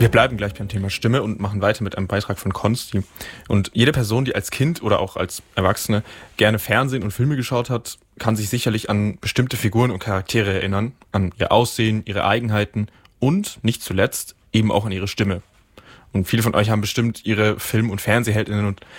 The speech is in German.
Wir bleiben gleich beim Thema Stimme und machen weiter mit einem Beitrag von Konsti. Und jede Person, die als Kind oder auch als Erwachsene gerne Fernsehen und Filme geschaut hat, kann sich sicherlich an bestimmte Figuren und Charaktere erinnern, an ihr Aussehen, ihre Eigenheiten und, nicht zuletzt, eben auch an ihre Stimme. Und viele von euch haben bestimmt ihre Film- und Fernsehheldinnen und